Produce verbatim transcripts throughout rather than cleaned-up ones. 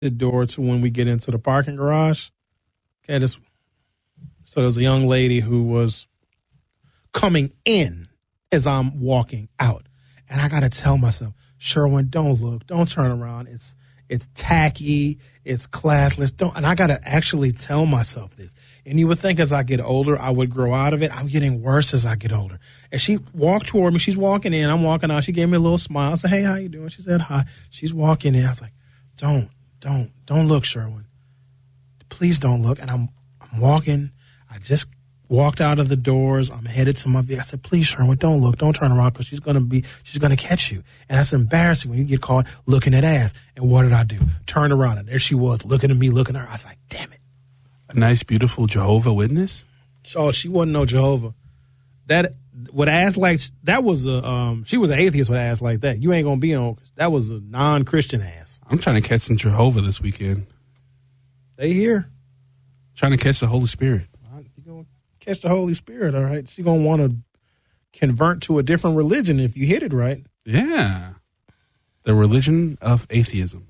the door to when we get into the parking garage. Okay, this, so there's a young lady who was coming in as I'm walking out. And I got to tell myself, Sherwin, don't look, don't turn around. It's it's tacky, it's classless. Don't. And I got to actually tell myself this. And you would think as I get older, I would grow out of it. I'm getting worse as I get older. And she walked toward me. She's walking in. I'm walking out. She gave me a little smile. I said, hey, how you doing? She said, hi. She's walking in. I was like, don't, don't, don't look, Sherwin. Please don't look. And I'm, I'm walking. I just walked out of the doors. I'm headed to my vehicle. I said, please, Sherwin, don't look. Don't turn around because she's going to be, she's going to catch you. And that's embarrassing when you get caught looking at ass. And what did I do? Turned around and there she was looking at me, looking at her. I was like, damn it. A nice, beautiful Jehovah Witness? Oh, she wasn't no Jehovah. That, with ass like, that was a, um, she was an atheist with ass like that. You ain't going to be on, that was a non-Christian ass. I'm trying to catch some Jehovah this weekend. They here. Trying to catch the Holy Spirit. You're going to catch the Holy Spirit, all right? She's going to want to convert to a different religion if you hit it right. Yeah. The religion of atheism.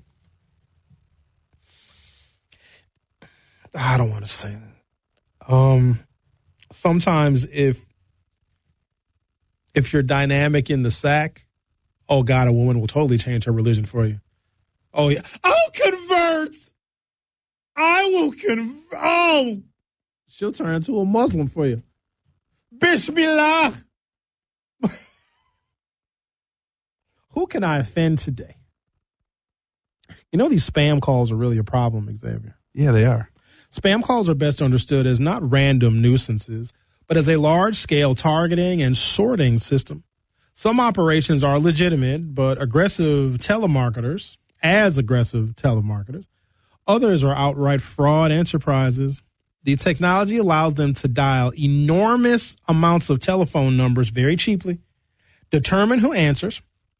I don't want to say that. Um, sometimes if if you're dynamic in the sack, oh God, a woman will totally change her religion for you. Oh yeah, I'll convert. I will convert. Oh, she'll turn into a Muslim for you. Bismillah. Who can I offend today? You know these spam calls are really a problem, Xavier. Yeah, they are. Spam calls are best understood as not random nuisances, but as a large-scale targeting and sorting system. Some operations are legitimate, but aggressive telemarketers, as aggressive telemarketers. Others are outright fraud enterprises. The technology allows them to dial enormous amounts of telephone numbers very cheaply, determine who answers,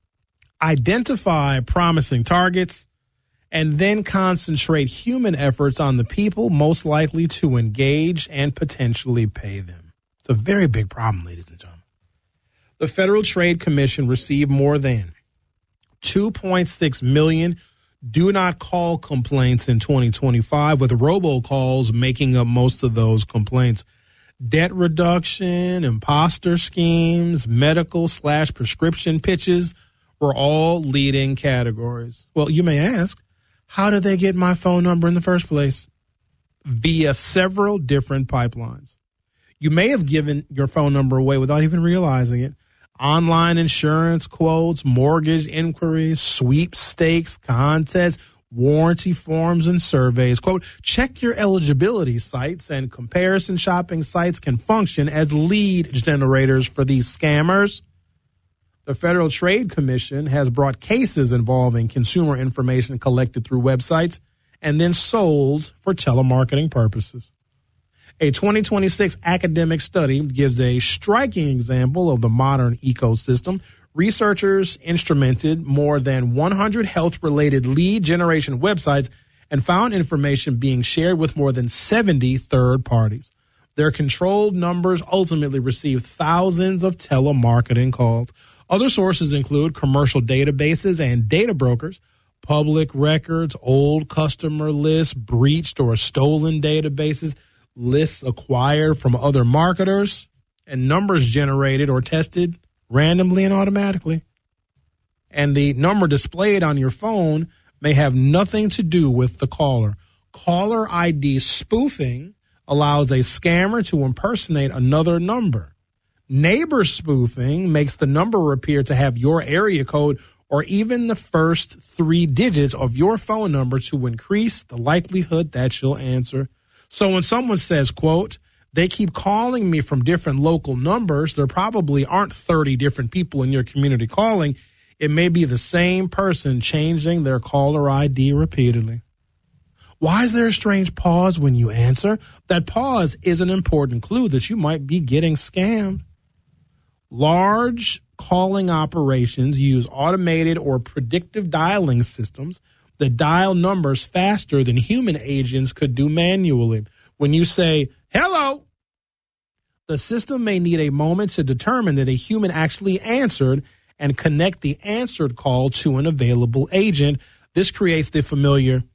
identify promising targets, and then concentrate human efforts on the people most likely to engage and potentially pay them. It's a very big problem, ladies and gentlemen. The Federal Trade Commission received more than two point six million do not call complaints in twenty twenty-five, with robocalls making up most of those complaints. Debt reduction, imposter schemes, medical slash prescription pitches were all leading categories. Well, you may ask, how did they get my phone number in the first place? Via several different pipelines. You may have given your phone number away without even realizing it. Online insurance quotes, mortgage inquiries, sweepstakes, contests, warranty forms, and surveys. Quote, check your eligibility sites, and comparison shopping sites can function as lead generators for these scammers. The Federal Trade Commission has brought cases involving consumer information collected through websites and then sold for telemarketing purposes. A twenty twenty-six academic study gives a striking example of the modern ecosystem. Researchers instrumented more than one hundred health-related lead generation websites and found information being shared with more than seventy third parties. Their controlled numbers ultimately received thousands of telemarketing calls. Other sources include commercial databases and data brokers, public records, old customer lists, breached or stolen databases, lists acquired from other marketers, and numbers generated or tested randomly and automatically. And the number displayed on your phone may have nothing to do with the caller. Caller I D spoofing allows a scammer to impersonate another number. Neighbor spoofing makes the number appear to have your area code or even the first three digits of your phone number to increase the likelihood that you'll answer. So when someone says, quote, they keep calling me from different local numbers, there probably aren't thirty different people in your community calling. It may be the same person changing their caller I D repeatedly. Why is there a strange pause when you answer? That pause is an important clue that you might be getting scammed. Large calling operations use automated or predictive dialing systems that dial numbers faster than human agents could do manually. When you say, hello, the system may need a moment to determine that a human actually answered and connect the answered call to an available agent. This creates the familiar